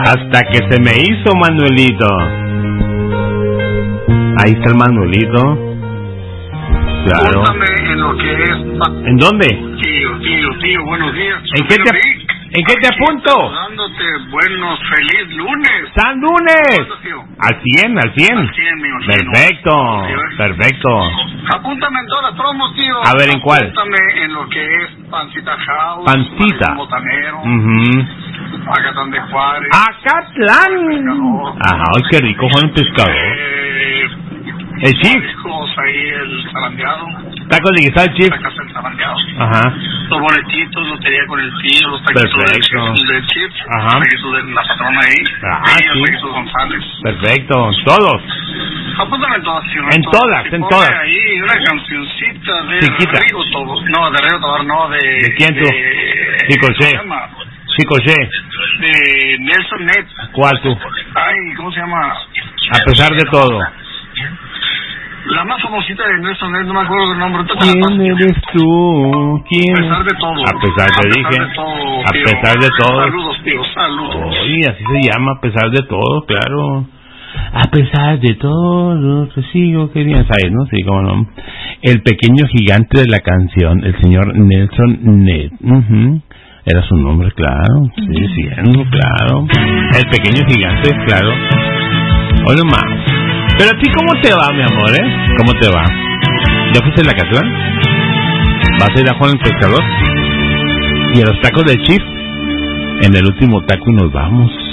Hasta que se me hizo Manuelito. Ahí está el Manuelito. Claro. Apúntame en lo que es... ¿En dónde? Tío, buenos días. ¿En qué te apunto? Dándote buenos, feliz lunes. ¡San lunes! Al 100. Al 100, me imagino. Perfecto. Apúntame en todas las promos, tío. A ver, ¿en cuál? Apúntame en lo que es Pancita House. Pancita. Botanero. Acatlán de Juárez. ¡Acatlán! Ajá, ay, qué rico, Juan Pescador. El Chief. Ahí el zarandeado. Tacos de guisado, Chief. La casa del zarandeado. Ajá. Los boletitos, lotería con el tío, los taquitos del Chief. Ajá. Los taquitos de la patrona ahí. Sí. Los taquitos González. Perfecto. Todos. Apúntame en todas, tío. En todas. Ahí una cancioncita de Chiquita. Rigo Tobar. No, de Rigo Tobar, no, de... ¿De quién tú? Chicoche. De Nelson Net. ¿Cuál tú? Ay, ¿cómo se llama? A pesar de todo. La más famosita de Nelson Net, no me acuerdo del nombre. ¿Quién eres tú? ¿Quién? A pesar de todo. A pesar de todo. Saludos, tío, saludos. Oye, así se llama, a pesar de todo, claro. A pesar de todo, te sigo queriendo. ¿Sabes, no? Sí, cómo no. El pequeño gigante de la canción, el señor Nelson Net. Era su nombre, claro. Sí, claro. El pequeño gigante, claro. Hoy nomás. Pero a ti, ¿cómo te va, mi amor, ¿Cómo te va? ¿Ya fuiste a la Acatlán? ¿Vas a ir a Juan el Pescador? ¿Y a los tacos de Chief? En el último taco nos vamos.